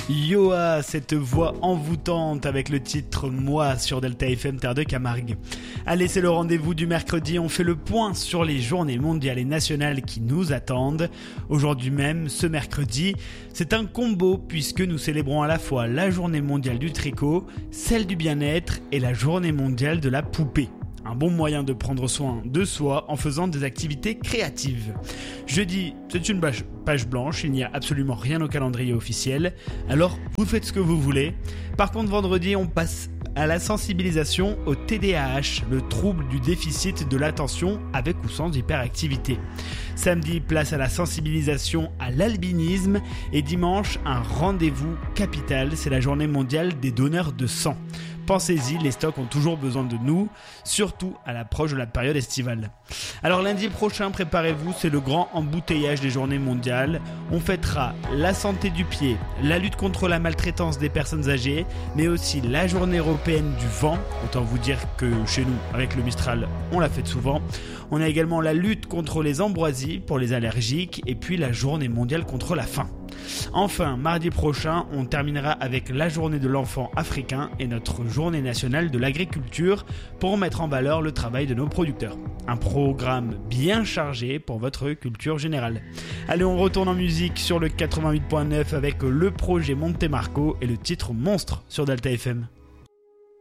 Yoa, cette voix envoûtante avec le titre Moi sur Delta FM Terre de Camargue. Allez, c'est le rendez-vous du mercredi, on fait le point sur les journées mondiales et nationales qui nous attendent. Aujourd'hui même, ce mercredi, c'est un combo puisque nous célébrons à la fois la journée mondiale du tricot, celle du bien-être et la journée mondiale de la poupée. Un bon moyen de prendre soin de soi en faisant des activités créatives. Jeudi, c'est une page blanche, il n'y a absolument rien au calendrier officiel, alors vous faites ce que vous voulez. Par contre, vendredi, on passe à la sensibilisation au TDAH, le trouble du déficit de l'attention avec ou sans hyperactivité. Samedi, place à la sensibilisation à l'albinisme et dimanche, un rendez-vous capital, c'est la journée mondiale des donneurs de sang. Pensez-y, les stocks ont toujours besoin de nous, surtout à l'approche de la période estivale. Alors lundi prochain, préparez-vous, c'est le grand embouteillage des journées mondiales. On fêtera la santé du pied, la lutte contre la maltraitance des personnes âgées, mais aussi la journée européenne du vent. Autant vous dire que chez nous, avec le Mistral, on la fête souvent. On a également la lutte contre les ambroisies pour les allergiques et puis la journée mondiale contre la faim. Enfin, mardi prochain, on terminera avec la journée de l'enfant africain et notre journée nationale de l'agriculture pour mettre en valeur le travail de nos producteurs. Un programme bien chargé pour votre culture générale. Allez, on retourne en musique sur le 88.9 avec le projet Monte Marco et le titre Monstre sur Delta FM.